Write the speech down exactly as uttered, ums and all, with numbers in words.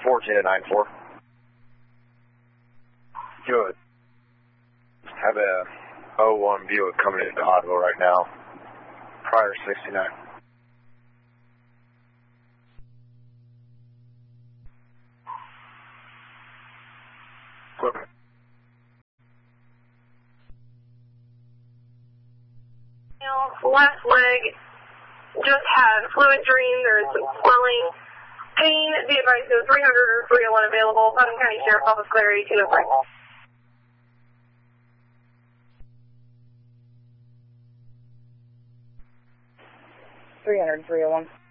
fourteen to nine four. Good. Have a oh one Buick coming into Ottville right now. Prior sixty-nine. Okay. Left leg just had fluid drain. There is some swelling. Pain, be advised, no three hundred or three oh one available. Putnam County Sheriff's Office, Clarity two oh three. three hundred, three oh one.